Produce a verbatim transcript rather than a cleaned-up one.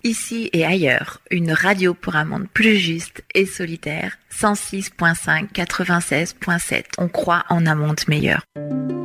Ici et ailleurs, une radio pour un monde plus juste et solidaire. cent six virgule cinq, quatre-vingt-seize virgule sept. On croit en un monde meilleur.